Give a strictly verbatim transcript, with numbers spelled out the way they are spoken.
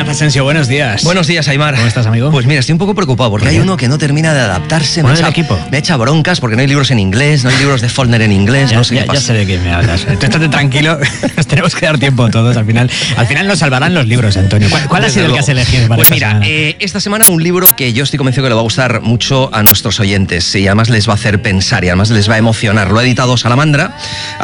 Ignacio Asensio, buenos días. Buenos días, Aimar. ¿Cómo estás, amigo? Pues mira, estoy un poco preocupado porque hay uno que no termina de adaptarse. Me echa, equipo? me echa broncas porque no hay libros en inglés, no hay libros de Faulkner en inglés, ya, no sé ya, qué pasa. Ya sé de qué me hablas. Tú estate tranquilo, nos tenemos que dar tiempo todos. Al final al final nos salvarán los libros, Antonio. ¿Cuál, cuál ha sido el que has elegido para Pues esta mira, semana? Eh, esta semana un libro que yo estoy convencido que le va a gustar mucho a nuestros oyentes y además les va a hacer pensar y además les va a emocionar. Lo ha editado Salamandra.